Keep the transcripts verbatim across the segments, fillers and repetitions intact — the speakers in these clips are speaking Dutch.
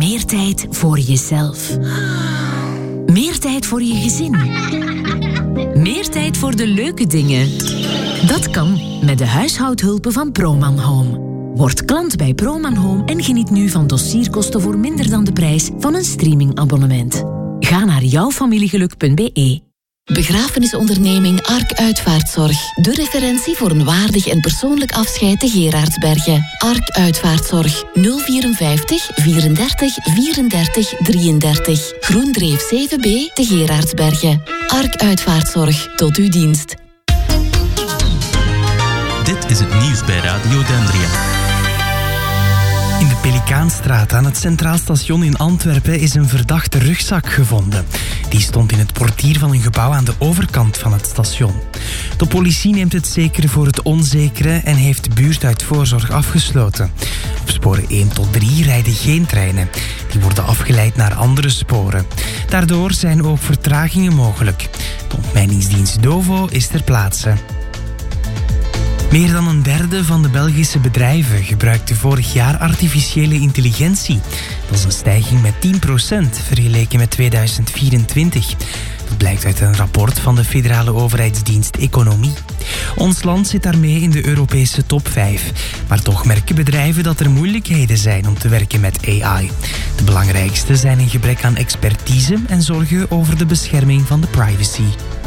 Meer tijd voor jezelf. Meer tijd voor je gezin. Meer tijd voor de leuke dingen. Dat kan met de huishoudhulpen van Proman Home. Word klant bij Proman Home en geniet nu van dossierkosten voor minder dan de prijs van een streamingabonnement. Ga naar jouwfamiliegeluk punt b e. Begrafenisonderneming Ark Uitvaartzorg. De referentie voor een waardig en persoonlijk afscheid te Gerardsbergen. Ark Uitvaartzorg. nul vierenvijftig vierendertig vierendertig drieëndertig. Groendreef zeven b te Gerardsbergen. Ark Uitvaartzorg. Tot uw dienst. Dit is het nieuws bij Radio Dendria. In de Pelikaanstraat aan het Centraal Station in Antwerpen is een verdachte rugzak gevonden. Die stond in het portier van een gebouw aan de overkant van het station. De politie neemt het zekere voor het onzekere en heeft de buurt uit voorzorg afgesloten. Op sporen één tot drie rijden geen treinen. Die worden afgeleid naar andere sporen. Daardoor zijn ook vertragingen mogelijk. De ontmijningsdienst Dovo is ter plaatse. Meer dan een derde van de Belgische bedrijven gebruikte vorig jaar artificiële intelligentie. Dat is een stijging met tien procent vergeleken met tweeduizend vierentwintig. Dat blijkt uit een rapport van de federale overheidsdienst Economie. Ons land zit daarmee in de Europese top vijf. Maar toch merken bedrijven dat er moeilijkheden zijn om te werken met A I. De belangrijkste zijn een gebrek aan expertise en zorgen over de bescherming van de privacy.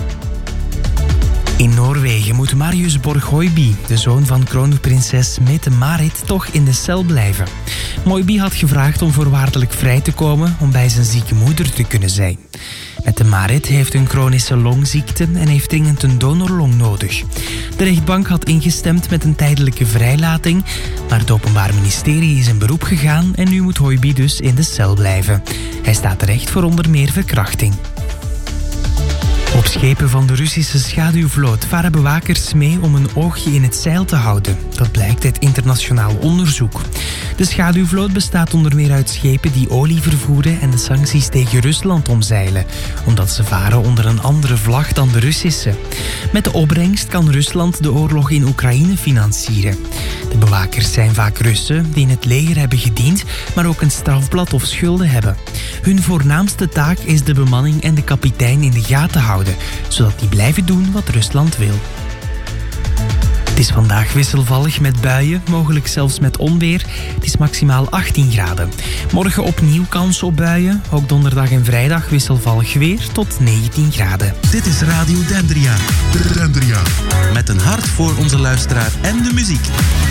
In Noorwegen moet Marius Borg-Høiby, de zoon van kroonprinses Mette-Marit, toch in de cel blijven. Høiby had gevraagd om voorwaardelijk vrij te komen om bij zijn zieke moeder te kunnen zijn. Mette-Marit heeft een chronische longziekte en heeft dringend een donorlong nodig. De rechtbank had ingestemd met een tijdelijke vrijlating, maar het Openbaar Ministerie is in beroep gegaan en nu moet Høiby dus in de cel blijven. Hij staat terecht voor onder meer verkrachting. Op schepen van de Russische schaduwvloot varen bewakers mee om een oogje in het zeil te houden. Dat blijkt uit internationaal onderzoek. De schaduwvloot bestaat onder meer uit schepen die olie vervoeren en de sancties tegen Rusland omzeilen, omdat ze varen onder een andere vlag dan de Russische. Met de opbrengst kan Rusland de oorlog in Oekraïne financieren. De bewakers zijn vaak Russen die in het leger hebben gediend, maar ook een strafblad of schulden hebben. Hun voornaamste taak is de bemanning en de kapitein in de gaten houden, zodat die blijven doen wat Rusland wil. Het is vandaag wisselvallig met buien, mogelijk zelfs met onweer. Het is maximaal achttien graden. Morgen opnieuw kans op buien. Ook donderdag en vrijdag wisselvallig weer tot negentien graden. Dit is Radio Dendria. Dendria. Met een hart voor onze luisteraar en de muziek.